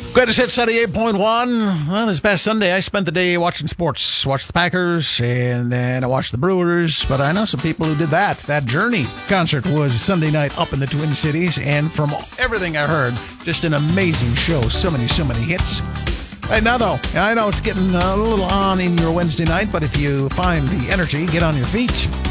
Greatest Hits 78.1. Well, this past Sunday, I spent the day watching sports. Watched the Packers, and then I watched the Brewers. But I know some people who did that. That Journey concert was Sunday night up in the Twin Cities. And from everything I heard, just an amazing show. So many hits. Right now, though, I know it's getting a little on in your Wednesday night, but if you find the energy, get on your feet.